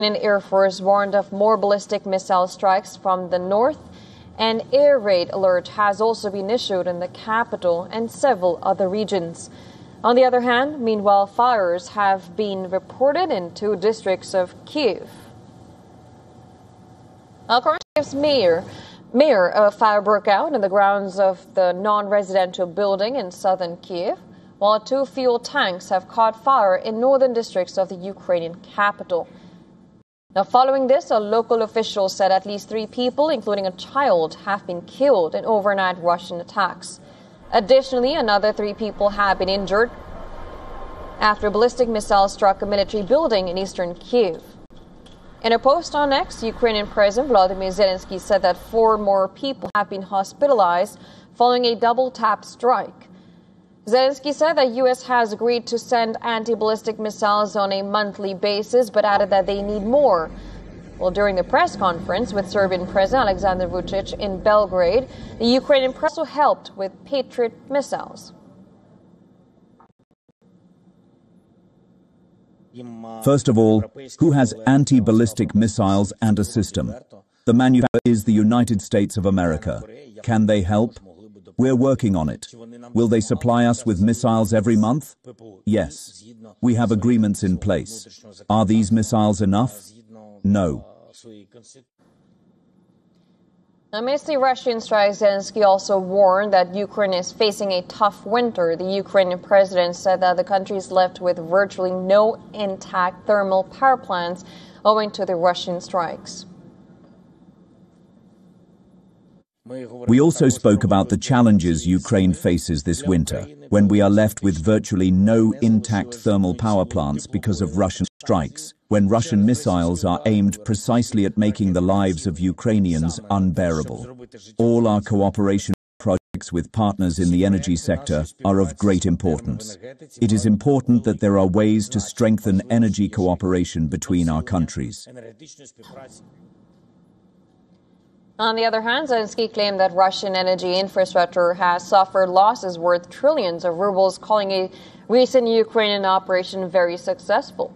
Ukrainian Air Force warned of more ballistic missile strikes from the north. An air raid alert has also been issued in the capital and several other regions. On the other hand, meanwhile, fires have been reported in 2 districts of Kyiv. According to Kyiv's mayor, a fire broke out in the grounds of the non-residential building in southern Kyiv, while 2 fuel tanks have caught fire in northern districts of the Ukrainian capital. Now, following this, a local official said at least 3 people, including a child, have been killed in overnight Russian attacks. Additionally, another 3 people have been injured after a ballistic missile struck a military building in eastern Kyiv. In a post on X, Ukrainian President Volodymyr Zelensky said that 4 more people have been hospitalized following a double-tap strike. Zelensky said that U.S. has agreed to send anti-ballistic missiles on a monthly basis, but added that they need more. Well, during the press conference with Serbian President Alexander Vučić in Belgrade, the Ukrainian press also helped with Patriot missiles. First of all, who has anti-ballistic missiles and a system? The manufacturer is the United States of America. Can they help? We're working on it. Will they supply us with missiles every month? Yes. We have agreements in place. Are these missiles enough? No. Amidst the Russian strikes, Zelensky also warned that Ukraine is facing a tough winter. The Ukrainian president said that the country is left with virtually no intact thermal power plants owing to the Russian strikes. We also spoke about the challenges Ukraine faces this winter, when we are left with virtually no intact thermal power plants because of Russian strikes, when Russian missiles are aimed precisely at making the lives of Ukrainians unbearable. All our cooperation projects with partners in the energy sector are of great importance. It is important that there are ways to strengthen energy cooperation between our countries. On the other hand, Zelensky claimed that Russian energy infrastructure has suffered losses worth trillions of rubles, calling a recent Ukrainian operation very successful.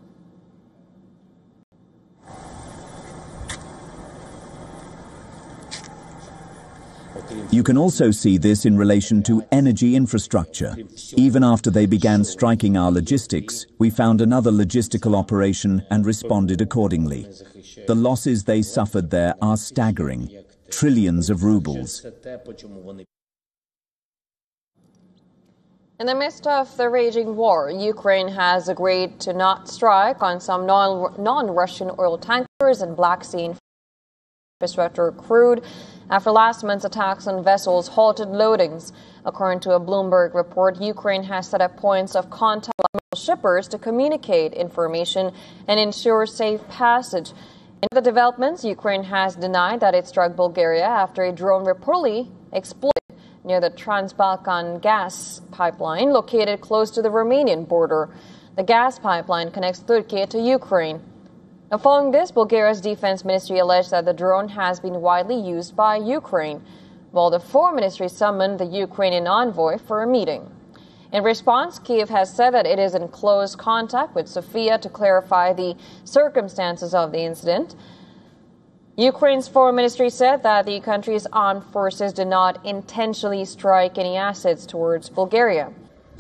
You can also see this in relation to energy infrastructure. Even after they began striking our logistics, we found another logistical operation and responded accordingly. The losses they suffered there are staggering, trillions of rubles. In the midst of the raging war, Ukraine has agreed to not strike on some non-Russian oil tankers and Black Sea infrastructure crude after last month's attacks on vessels halted loadings. According to a Bloomberg report, Ukraine has set up points of contact with shippers to communicate information and ensure safe passage. In the developments, Ukraine has denied that it struck Bulgaria after a drone reportedly exploded near the Trans-Balkan gas pipeline located close to the Romanian border. The gas pipeline connects Turkey to Ukraine. Now, following this, Bulgaria's defense ministry alleged that the drone has been widely used by Ukraine, while the foreign ministry summoned the Ukrainian envoy for a meeting. In response, Kyiv has said that it is in close contact with Sofia to clarify the circumstances of the incident. Ukraine's foreign ministry said that the country's armed forces did not intentionally strike any assets towards Bulgaria.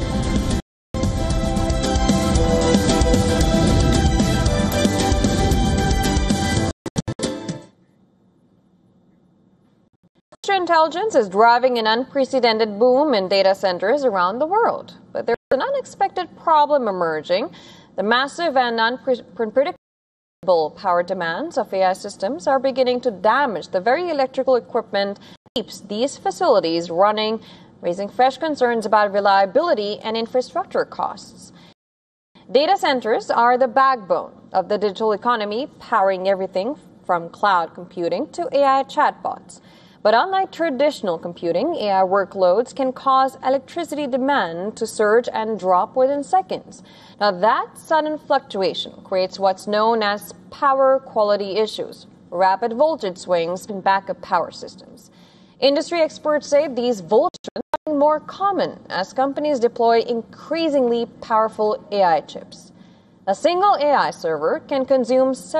Intelligence is driving an unprecedented boom in data centers around the world. But there's an unexpected problem emerging. The massive and unpredictable power demands of AI systems are beginning to damage the very electrical equipment that keeps these facilities running, raising fresh concerns about reliability and infrastructure costs. Data centers are the backbone of the digital economy, powering everything from cloud computing to AI chatbots. But unlike traditional computing, AI workloads can cause electricity demand to surge and drop within seconds. Now, that sudden fluctuation creates what's known as power quality issues, rapid voltage swings in backup power systems. Industry experts say these voltage swings are becoming more common as companies deploy increasingly powerful AI chips. A single AI server can consume